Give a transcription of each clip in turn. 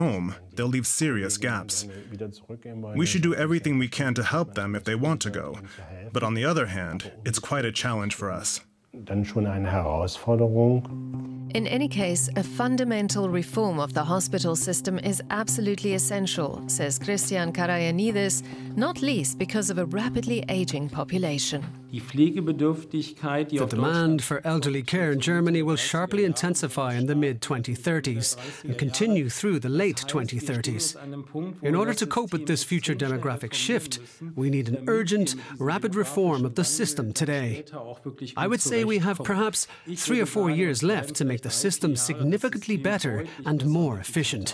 home, they'll leave serious gaps. We should do everything we can to help them if they want to go. But on the other hand, it's quite a challenge for us. In any case, a fundamental reform of the hospital system is absolutely essential, says Christian Karayanidis, not least because of a rapidly aging population. The demand for elderly care in Germany will sharply intensify in the mid-2030s and continue through the late 2030s. In order to cope with this future demographic shift, we need an urgent, rapid reform of the system today. I would say we have perhaps 3 or 4 years left to make the system significantly better and more efficient.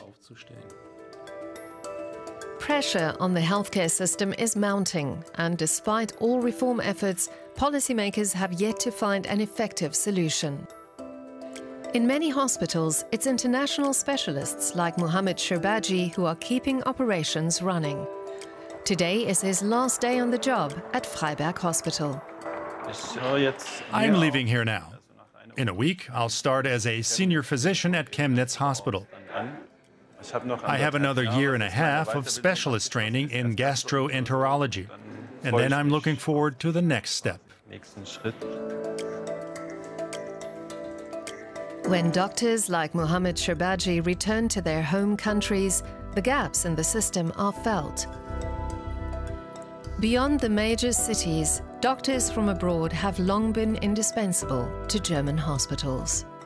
Pressure on the healthcare system is mounting, and despite all reform efforts, policymakers have yet to find an effective solution. In many hospitals, it's international specialists like Mohamed Sherbaji who are keeping operations running. Today is his last day on the job at Freiberg Hospital. I'm leaving here now. In a week, I'll start as a senior physician at Chemnitz Hospital. I have another year and a half of specialist training in gastroenterology, and then I'm looking forward to the next step. When doctors like Mohamed Sherbaji return to their home countries, the gaps in the system are felt. Beyond the major cities, doctors from abroad have long been indispensable to German hospitals.